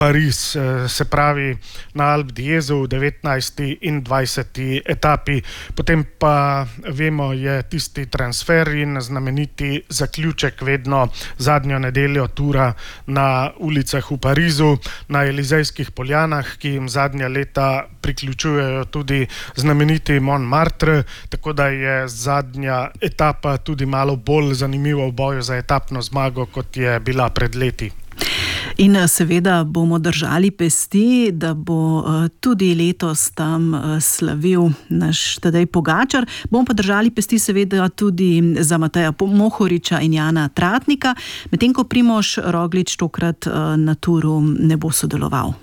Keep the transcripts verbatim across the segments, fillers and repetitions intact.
Pariz, se pravi na Alpe d'Huez v devetnajsti in dvajseti etapi. Potem pa vemo, je tisti transfer in znameniti zaključek vedno zadnjo nedeljo tura na ulicah v Parizu, na Elizejskih poljanah, ki jim zadnja leta priključujejo tudi znameniti Montmartre, tako da je zadnja etapa tudi malo bolj zanimiva v boju za etapno zmago, kot je bila pred leti. In seveda bomo držali pesti, da bo tudi letos tam slavil naš Tadej Pogačar. Bomo pa držali pesti seveda tudi za Mateja Mohoriča in Jana Tratnika, medtem ko Primož Roglič tokrat na turu ne bo sodeloval.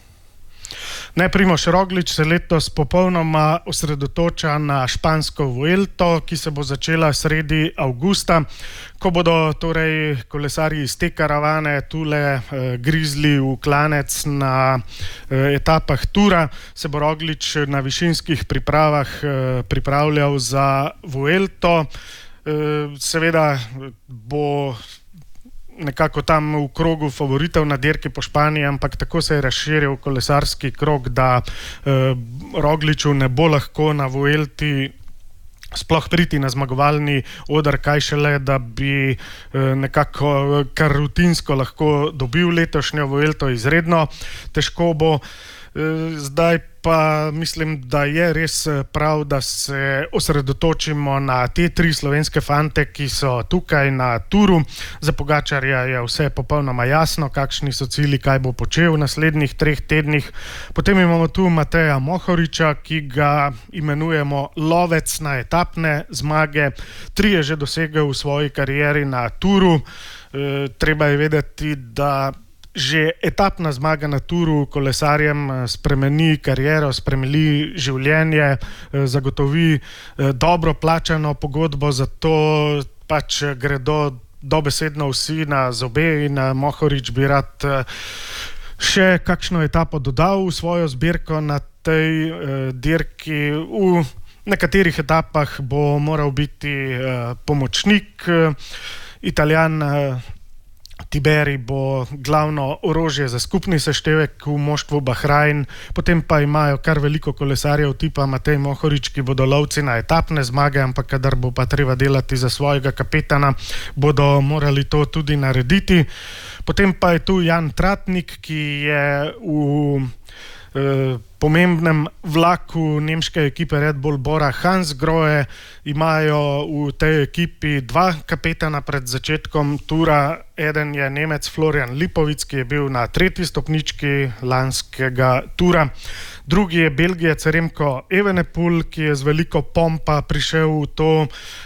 Ne, Primož Roglič se letos popolnoma osredotoča na špansko Vuelto, ki se bo začela sredi avgusta, ko bodo torej kolesarji iz te karavane tule eh, grizli v klanec na eh, etapah tura, se bo Roglič na višinskih pripravah eh, pripravljal za Vuelto. Eh, seveda bo nekako tam v krogu favoritov na dirki po Španiji, ampak tako se je razširil kolesarski krog, da eh, Rogliču ne bo lahko na Vuelti sploh priti na zmagovalni oder, kaj šele, da bi eh, nekako kar rutinsko lahko dobil letošnjo Vuelto. Izredno težko bo. Eh, zdaj pa mislim, da je res prav, da se osredotočimo na te tri slovenske fante, ki so tukaj na turu. Za Pogačarja je vse popolnoma jasno, kakšni so cilji, kaj bo počel v naslednjih treh tednih. Potem imamo tu Mateja Mohoriča, ki ga imenujemo lovec na etapne zmage. Tri je že dosegel v svoji karieri na turu. E, treba je vedeti, da že etapna zmaga na turu kolesarjem spremeni kariero, spremeni življenje, zagotovi dobro plačano pogodbo, zato pač gredo dobesedno vsi na zobe in Mohorič bi rad še kakšno etapo dodal v svojo zbirko na tej dirki. V nekaterih etapah bo moral biti pomočnik. Italijan Tiberi bo glavno orožje za skupni seštevek v moštvu Bahrain, potem pa imajo kar veliko kolesarjev tipa Matej Mohorič, ki bodo lovci na etapne zmage, ampak kadar bo pa treba delati za svojega kapetana, bodo morali to tudi narediti. Potem pa je tu Jan Tratnik, ki je v eh, pomembnem vlaku nemške ekipe Red Bull Bora Hansgrohe. Imajo v tej ekipi dva kapetana pred začetkom tura. Eden je Nemec Florian Lipovic, ki je bil na tretji stopnički lanskega tura. Drugi je Belgijec Remko Evenepoel, ki je z veliko pompa prišel v to uh,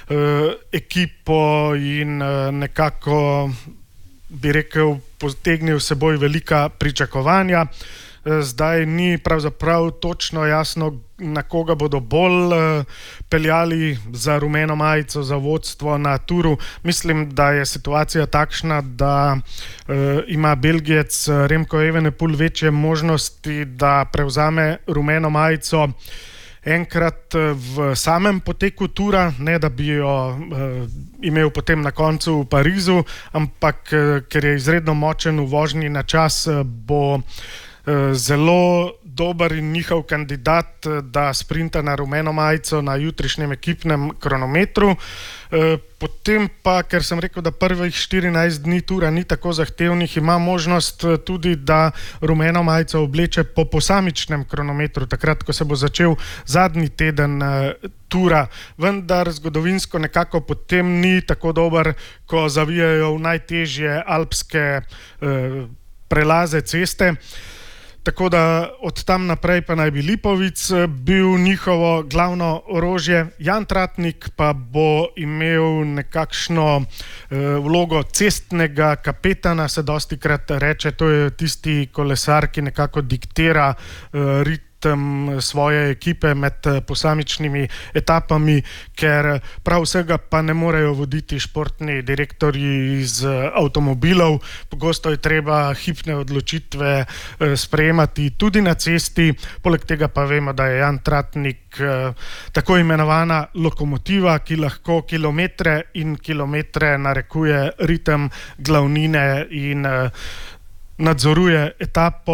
ekipo in uh, nekako, bi rekel, potegnil seboj velika pričakovanja. Zdaj ni pravzaprav točno jasno, na koga bodo bolj peljali za rumeno majico, za vodstvo na turu. Mislim, da je situacija takšna, da uh, ima Belgijec Remko Evenepoel večje možnosti, da prevzame rumeno majico enkrat v samem poteku tura, ne da bi jo uh, imel potem na koncu v Parizu, ampak uh, ker je izredno močen v vožnji na čas, uh, bo zelo dober in njihov kandidat, da sprinta na rumeno majico na jutrišnjem ekipnem kronometru. Potem pa, ker sem rekel, da prvih štirinajst dni tura ni tako zahtevnih, ima možnost tudi, da rumeno majico obleče po posamičnem kronometru, takrat, ko se bo začel zadnji teden tura. Vendar zgodovinsko nekako potem ni tako dober, ko zavijajo v najtežje alpske prelaze, ceste. Tako da od tam naprej pa naj bi Lipovic bil njihovo glavno orožje. Jan Tratnik pa bo imel nekakšno eh, vlogo cestnega kapetana, se dostikrat reče. To je tisti kolesar, ki nekako diktira eh, rit svoje ekipe med posamičnimi etapami, ker prav vsega pa ne morejo voditi športni direktorji iz avtomobilov. Pogosto je treba hipne odločitve sprejemati tudi na cesti. Poleg tega pa vemo, da je Jan Tratnik tako imenovana lokomotiva, ki lahko kilometre in kilometre narekuje ritem glavnine in nadzoruje etapo.